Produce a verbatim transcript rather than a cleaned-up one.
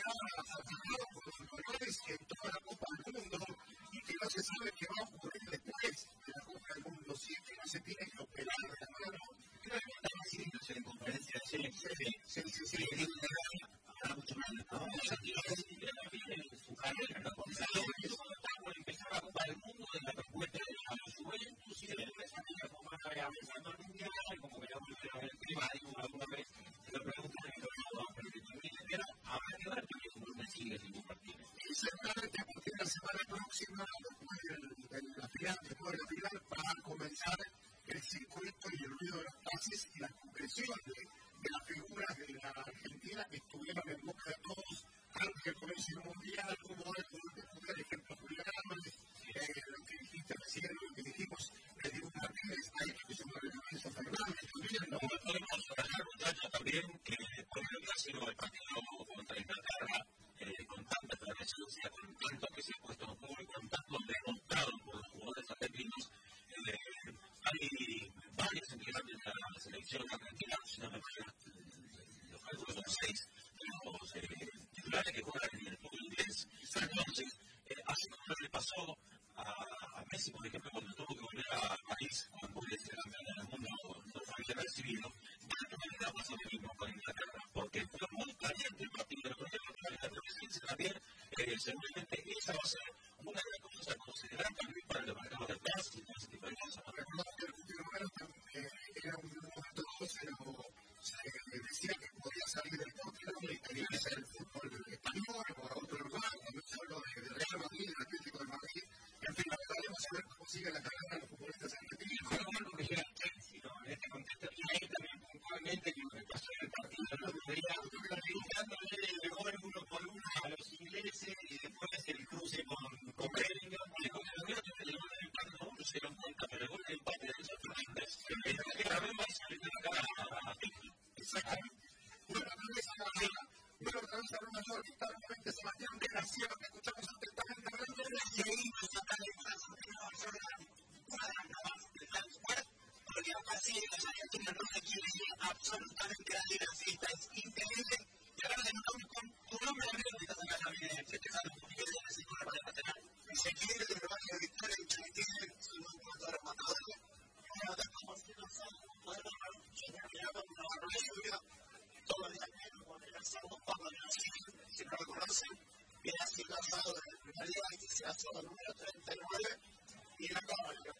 colores en toda la Copa del Mundo y que no se sabe qué va a ocurrir después de la Copa del Mundo, si es que no se tiene que operar de la mano. Creo que está haciendo en conferencia de sí, sí, sí, sí, ahora mucho más, ¿no? Ella tiene su carrera, ¿no? Porque eso cuando está por empezar la Copa del Mundo, de la respuesta de la Juventus y después a la Copa avanzando al Mundial, como que ya volver a ver el primario alguna vez, se lo preguntan y lo no, pero que también espera, habrá que ver también cómo me sigue sin un partido. Y seguramente a partir de la semana próxima, después de la final, después de la final, va a comenzar el circuito y el ruido de los pases y la concreción de, de las figuras de la Argentina que estuvieron en boca de todos antes del comienzo del Mundial, como el ejemplo Julián Álvarez, eh, lo que dijiste recién, lo que dijimos de Diego Martínez, hay que se mueve Lorenzo Fernández también, ¿no? No podemos dejar muchacho también que por el que ha sido el partido contra Inglaterra, eh, con tanta efervescencia, con tanto que se ha puesto en juego y con tanto demostrado por los jugadores argentinos, eh, hay varios integrantes de la selección argentina, si no me falla, los cálculos son seis, los eh, titulares que juegan en el fútbol inglés. Entonces, eh, así como le pasó a, a Messi, por ejemplo, cuando tuvo que volver a París, cuando volvió a ser campeón del mundo, no fue bien recibido, de alguna manera pasó lo mismo con Inglaterra, porque fue muy caliente el partido, pero la presencia también, eh, seguramente esa va a ser una de las cosas a considerar también para el mercado de pases y todo ese tipo de cosas. Recordamos que el último número era un momento dos, pero se decía que podía salir del Portugal y quería ser el fútbol español o a otro lugar, cuando se habló de Real Madrid, del Atlético de Madrid, en fin, la verdad vamos a ver cómo sigue la carrera de los futbolistas argentinos. Fue algo que llega a Chelsea, ¿no? En este contexto, y ahí también puntualmente que lo que pasó en el partido, ¿no? Veía preguntándole de gol uno por uno a los ingleses y después el cruce con, con Bellingham, y después el gol del gol del empate, no se dieron cuenta, pero el gol del empate de Enzo Fernández, entonces que la vemos y se le tiene acá a México. Exactamente. Bueno, otra vez a la bueno, otra vez a Roma York, está nuevamente Sebastián de García, que escuchamos atentamente hablando de y ahí nos ataca el corazón de Nueva York, una de las nuevas de Times Square, porque casi los argentinos no le quieren ir absolutamente a la fiesta, es increíble. Y ahora le notamos con tu nombre a mí, que estás acá también, festejando un poquito de la segunda para nacional. Y se quiere del barrio de Victoria y Chanitín, su nuevo motor matador. Bueno, estamos haciendo poder hablar una barbaridad, todo el día con el asado Pablo Brasil, si no lo conocen, viene así el asado del primer día y se asado número treinta y nueve, y la cámara.